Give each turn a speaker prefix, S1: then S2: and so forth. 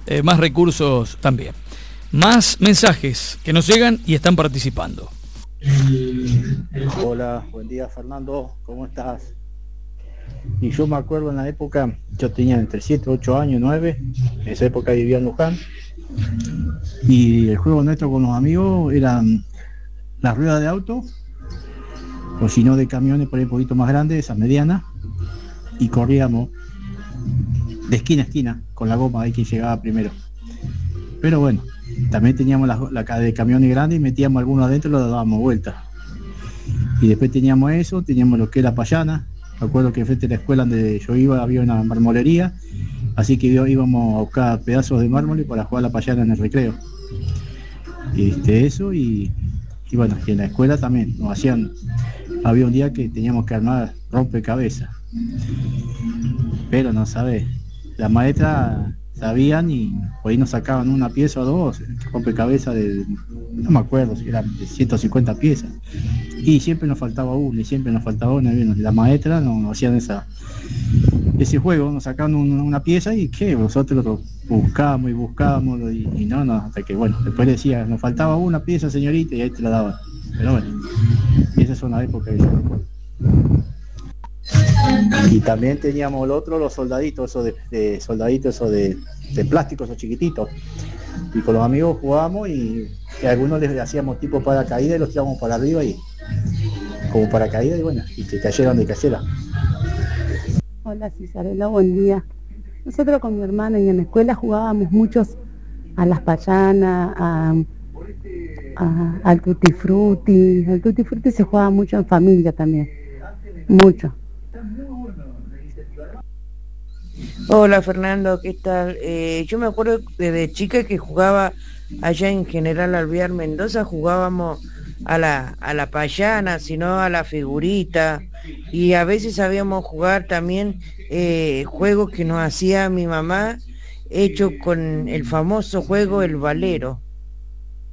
S1: más recursos también. Más mensajes que nos llegan y están participando.
S2: Hola, buen día Fernando, ¿cómo estás? Y yo me acuerdo en la época, yo tenía entre 7, 8 años, 9, en esa época vivía en Luján, y el juego nuestro con los amigos eran las ruedas de auto, o si no de camiones por ahí un poquito más grandes, esas medianas, y corríamos de esquina a esquina con la goma ahí que llegaba primero. Pero bueno, también teníamos la de camiones grandes y metíamos algunos adentro y lo dábamos vuelta. Y después teníamos eso, teníamos lo que era payana. Me acuerdo que frente a la escuela donde yo iba había una marmolería, así que íbamos a buscar pedazos de mármol para jugar la payana en el recreo. Eso y bueno, y en la escuela también nos hacían, había un día que teníamos que armar rompecabezas, pero no sabes, la maestra sabían y por ahí nos sacaban una pieza o dos, rompecabezas no me acuerdo si eran de 150 piezas, y siempre nos faltaba uno, y la maestra nos hacían ese juego, nos sacaban una pieza y que nosotros lo buscábamos y no, hasta que bueno, después decía, nos faltaba una pieza señorita y ahí te la daban. Pero bueno, esas son las épocas que yo recuerdo. Y también teníamos los soldaditos, esos de plástico, esos chiquititos. Y con los amigos jugábamos y a algunos les hacíamos tipo paracaídas y los tirábamos para arriba y como paracaídas y bueno, y que cayeran de cayera.
S3: Hola Cisarela, buen día. Nosotros con mi hermana y en la escuela jugábamos muchos a las payanas, al tutti frutti. El tutti frutti se jugaba mucho en familia también, mucho.
S4: Hola Fernando, ¿qué tal? Yo me acuerdo desde chica que jugaba allá en General Alvear Mendoza, jugábamos a la payana, sino a la figurita, y a veces sabíamos jugar también juegos que nos hacía mi mamá, hecho con el famoso juego El Valero.